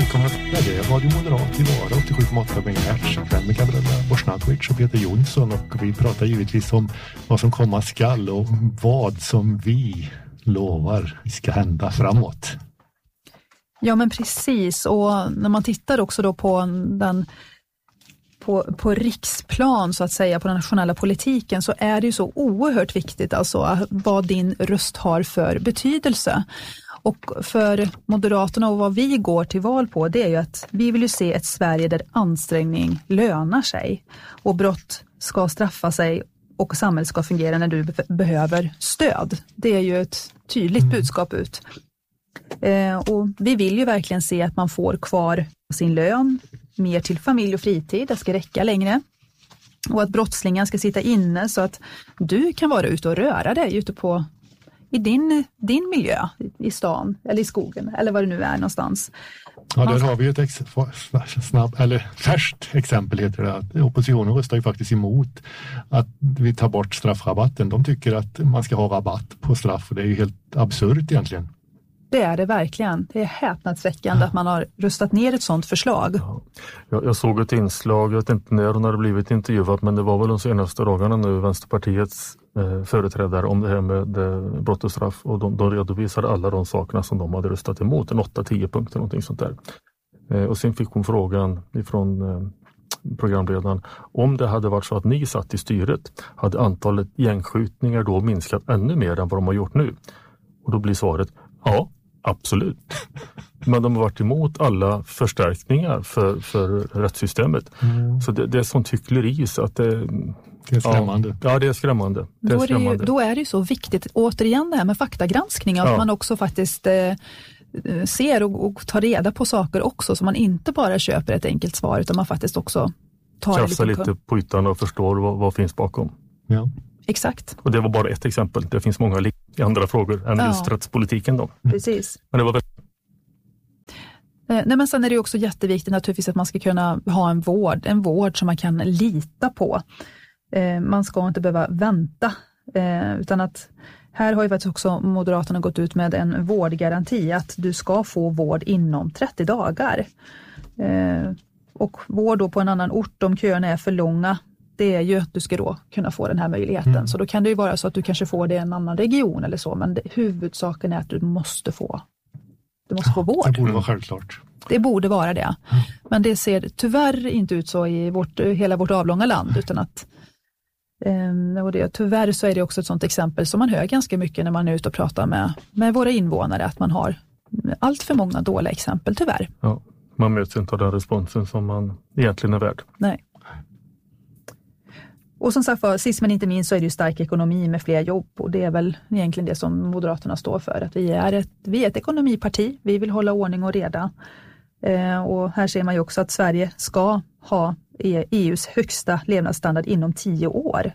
välkomna till Radio Moderat i Vara 87,8 MHz. Med Gabriella Borsnakovic och Peter Jonsson, och vi pratar givetvis om vad som komma skall och vad som vi lovar ska hända framåt. Ja, men precis. Och när man tittar också då på den på riksplan så att säga, på den nationella politiken, så är det ju så oerhört viktigt alltså vad din röst har för betydelse. Och för Moderaterna och vad vi går till val på, det är ju att vi vill ju se ett Sverige där ansträngning lönar sig och brott ska straffa sig och samhället ska fungera när du behöver stöd. Det är ju ett tydligt budskap ut. Och vi vill ju verkligen se att man får kvar sin lön, mer till familj och fritid, det ska räcka längre. Och att brottslingar ska sitta inne så att du kan vara ute och röra dig ute i din miljö, i stan eller i skogen eller vad det nu är någonstans. Ja, där har vi ett färskt exempel, heter det. Att oppositionen röstar ju faktiskt emot att vi tar bort straffrabatten. De tycker att man ska ha rabatt på straff, och det är ju helt absurt egentligen. Det är det verkligen. Det är häpnadsväckande att man har röstat ner ett sådant förslag. Ja, jag såg ett inslag, jag vet inte när hon hade blivit intervjuad, men det var väl de senaste dagarna nu, Vänsterpartiets företrädare om det här med brott och straff, och de redovisade alla de sakerna som de hade röstat emot, en 8-10 punkter, någonting sånt där. Och sen fick hon frågan ifrån programledaren, om det hade varit så att ni satt i styret, hade antalet gängskjutningar då minskat ännu mer än vad de har gjort nu? Och då blir svaret, ja, absolut. Men de har varit emot alla förstärkningar för rättssystemet. Så det är sånt hyckleri så att det är skrämmande. Ja, det är skrämmande. Då är det ju så viktigt, återigen det här med faktagranskning, att man också faktiskt ser och tar reda på saker också, så man inte bara köper ett enkelt svar, utan man faktiskt också tar lite på ytan och förstår vad finns bakom. Ja. Exakt. Och det var bara ett exempel. Det finns många i andra frågor än just rättspolitiken då. Precis. Men det var Nej, men sen är det också jätteviktigt naturligtvis att man ska kunna ha en vård som man kan lita på. Man ska inte behöva vänta, utan att här har ju faktiskt också Moderaterna gått ut med en vårdgaranti, att du ska få vård inom 30 dagar. Och vård då på en annan ort om köerna är för långa, det är ju att du ska då kunna få den här möjligheten. Så då kan det ju vara så att du kanske får det i en annan region eller så, men huvudsaken är att du måste få vård. Det borde vara självklart. Det borde vara det. Men det ser tyvärr inte ut så i hela vårt avlånga land, utan att tyvärr så är det också ett sådant exempel som man hör ganska mycket när man är ute och pratar med våra invånare, att man har allt för många dåliga exempel, tyvärr. Ja, man möts inte av den responsen som man egentligen är värd. Nej. Och som sagt, sist men inte minst, så är det ju stark ekonomi med fler jobb, och det är väl egentligen det som Moderaterna står för, att vi är ett ekonomiparti, vi vill hålla ordning och reda. Och här ser man ju också att Sverige ska ha EUs högsta levnadsstandard inom 10 år.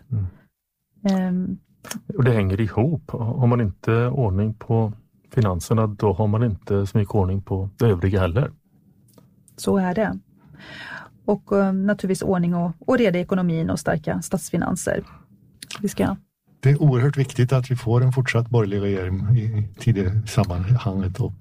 Och det hänger ihop. Har man inte ordning på finanserna, då har man inte så mycket ordning på det övriga heller. Så är det. Och naturligtvis ordning och reda i ekonomin och starka statsfinanser. Det är oerhört viktigt att vi får en fortsatt borgerlig regering i tidigare sammanhanget, och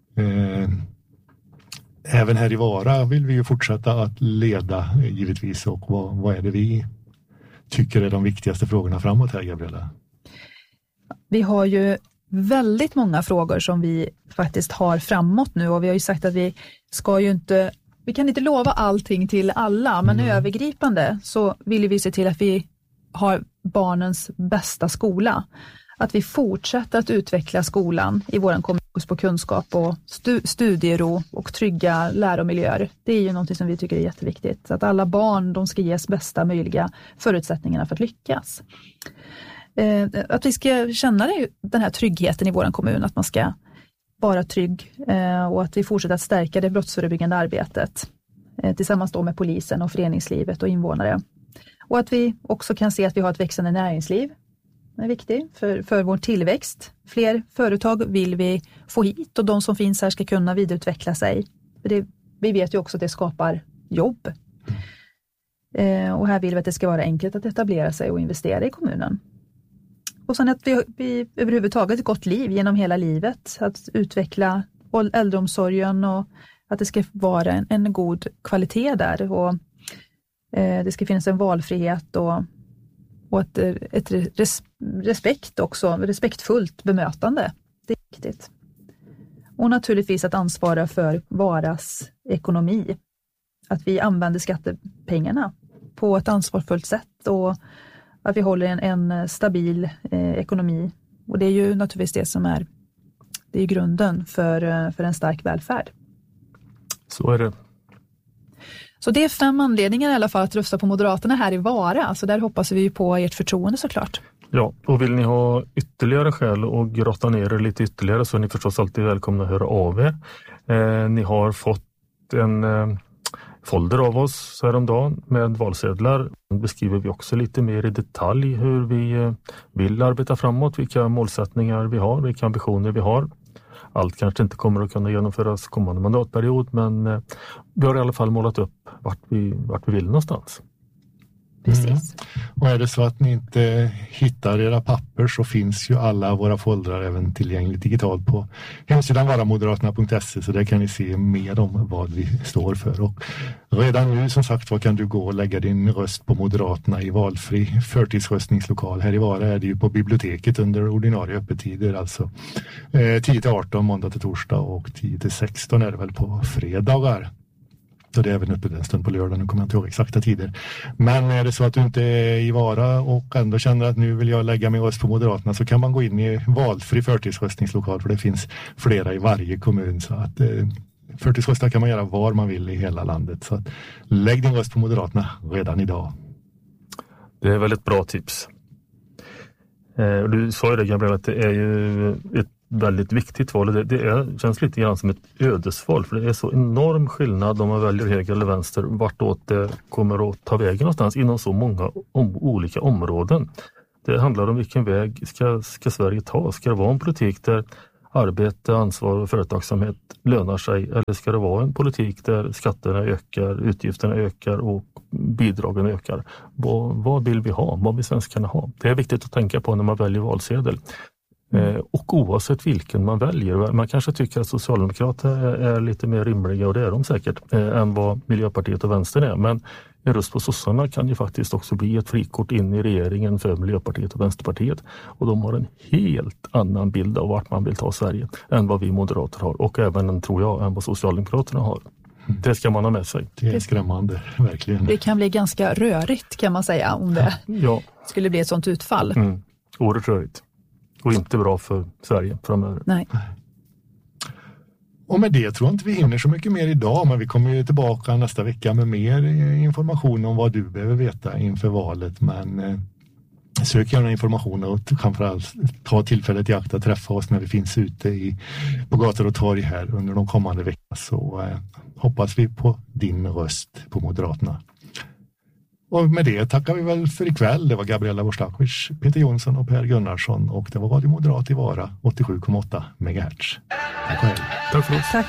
även här i Vara vill vi ju fortsätta att leda givetvis. Och vad är det vi tycker är de viktigaste frågorna framåt här, Gabriella? Vi har ju väldigt många frågor som vi faktiskt har framåt nu, och vi har ju sagt att vi kan inte lova allting till alla, men övergripande så vill vi se till att vi har barnens bästa skola. Att vi fortsätter att utveckla skolan i våran fokus på kunskap och studiero och trygga läromiljöer. Det är ju någonting som vi tycker är jätteviktigt. Att alla barn, de ska ges bästa möjliga förutsättningarna för att lyckas. Att vi ska känna den här tryggheten i våran kommun, att man ska vara trygg, och att vi fortsätter att stärka det brottsförebyggande arbetet tillsammans då med polisen och föreningslivet och invånare. Och att vi också kan se att vi har ett växande näringsliv. Det är viktigt för vår tillväxt. Fler företag vill vi få hit, och de som finns här ska kunna vidareutveckla sig. Vi vet ju också att det skapar jobb. Och här vill vi att det ska vara enkelt att etablera sig och investera i kommunen. Och sen att vi överhuvudtaget ett gott liv genom hela livet. Att utveckla äldreomsorgen och att det ska vara en god kvalitet där och det ska finnas en valfrihet och ett respekt också, respektfullt bemötande. Det är viktigt. Och naturligtvis att ansvara för Varas ekonomi. Att vi använder skattepengarna på ett ansvarsfullt sätt och att vi håller en stabil ekonomi. Och det är ju naturligtvis det som är grunden för en stark välfärd. Så är det. Så det är 5 anledningar i alla fall att rösta på Moderaterna här i Vara. Så där hoppas vi på ert förtroende såklart. Ja, och vill ni ha ytterligare skäl och grotta ner er lite ytterligare så är ni förstås alltid välkomna att höra av er. Ni har fått en folder av oss häromdagen med valsedlar. Den beskriver vi också lite mer i detalj hur vi vill arbeta framåt, vilka målsättningar vi har, vilka ambitioner vi har. Allt kanske inte kommer att kunna genomföras kommande mandatperiod, men vi har i alla fall målat upp vart vi vill någonstans. Precis. Och är det så att ni inte hittar era papper så finns ju alla våra foldrar även tillgängligt digitalt på hemsidan varamoderaterna.se, så där kan ni se mer om vad vi står för. Och redan nu som sagt vad kan du gå och lägga din röst på Moderaterna i valfri förtidsröstningslokal. Här i Vara är det ju på biblioteket under ordinarie öppettider, alltså 10-18 måndag till torsdag och 10-16 är det väl på fredagar. Så det är även uppe en stund på lördag, nu kommer jag inte ihåg exakta tider. Men är det så att du inte är i Vara och ändå känner att nu vill jag lägga min röst på Moderaterna så kan man gå in i valfri förtidsröstningslokal, för det finns flera i varje kommun. Så att förtidsrösta kan man göra var man vill i hela landet. Så att lägg din röst på Moderaterna redan idag. Det är väl ett bra tips. Du sa ju det, Gabriel, att det är ju ett väldigt viktigt val. Det känns lite grann som ett ödesval, för det är så enorm skillnad om man väljer höger eller vänster vartåt det kommer att ta vägen någonstans inom så många olika områden. Det handlar om vilken väg ska Sverige ta. Ska det vara en politik där arbete, ansvar och företagsamhet lönar sig, eller ska det vara en politik där skatterna ökar, utgifterna ökar och bidragen ökar? Vad vill vi ha? Vad vill svenskarna ha? Det är viktigt att tänka på när man väljer valsedel. Och oavsett vilken man väljer. Man kanske tycker att Socialdemokraterna är lite mer rimliga, och det är de säkert, än vad Miljöpartiet och Vänstern är. Men en röst på sossarna kan ju faktiskt också bli ett frikort in i regeringen för Miljöpartiet och Vänsterpartiet. Och de har en helt annan bild av vart man vill ta Sverige än vad vi moderater har. Och även, tror jag, än vad Socialdemokraterna har. Det ska man ha med sig. Det är skrämmande, verkligen. Det kan bli ganska rörigt kan man säga om det skulle bli ett sånt utfall. Oerhört rörigt. Och inte bra för Sverige framöver. Nej. Och med det tror jag inte vi hinner så mycket mer idag, men vi kommer ju tillbaka nästa vecka med mer information om vad du behöver veta inför valet. Men sök gärna information och framförallt ta tillfället i akt att träffa oss när vi finns ute på gator och torg här under de kommande veckorna. Så hoppas vi på din röst på Moderaterna. Och med det tackar vi väl för ikväll. Det var Gabriella Borstakovic, Peter Jonsson och Per Gunnarsson, och det var Radio Moderat i Vara 87,8 MHz. Tack och hej. Tack för oss. Tack.